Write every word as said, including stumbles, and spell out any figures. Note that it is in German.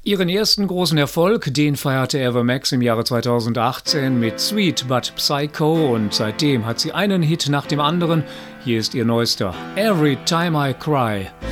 Ihren ersten großen Erfolg, den feierte Ava Max im Jahre zweitausendachtzehn mit Sweet But Psycho und seitdem hat sie einen Hit nach dem anderen. Hier ist ihr neuester Every Time I Cry.